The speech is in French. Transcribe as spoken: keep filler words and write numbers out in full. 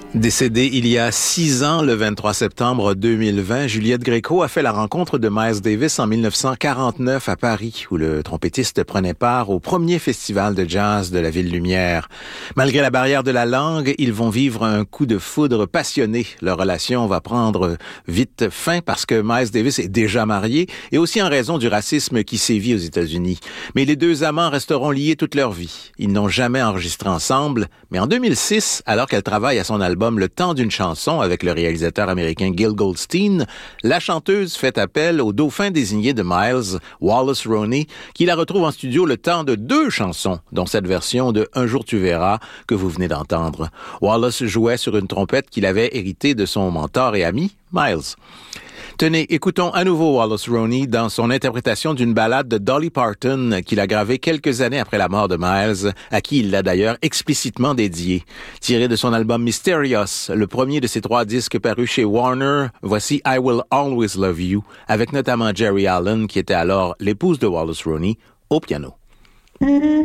Décédée il y a six ans, le vingt-trois septembre deux mille vingt, Juliette Gréco a fait la rencontre de Miles Davis en dix-neuf cent quarante-neuf à Paris, où le trompettiste prenait part au premier festival de jazz de la Ville Lumière. Malgré la barrière de la langue, ils vont vivre un coup de foudre passionné. Leur relation va prendre vite fin parce que Miles Davis est déjà marié et aussi en raison du racisme qui sévit aux États-Unis. Mais les deux amants resteront liés toute leur vie. Ils n'ont jamais enregistré ensemble, mais en deux mille six, alors qu'elle travaille à son album Le temps d'une chanson avec le réalisateur américain Gil Goldstein, la chanteuse fait appel au dauphin désigné de Miles, Wallace Roney, qui la retrouve en studio le temps de deux chansons, dont cette version de Un jour tu verras que vous venez d'entendre. Wallace jouait sur une trompette qu'il avait héritée de son mentor et ami, Miles. Tenez, écoutons à nouveau Wallace Roney dans son interprétation d'une ballade de Dolly Parton qu'il a gravée quelques années après la mort de Miles, à qui il l'a d'ailleurs explicitement dédiée. Tiré de son album Mysterious, le premier de ses trois disques parus chez Warner, voici I Will Always Love You, avec notamment Jerry Allen, qui était alors l'épouse de Wallace Roney, au piano.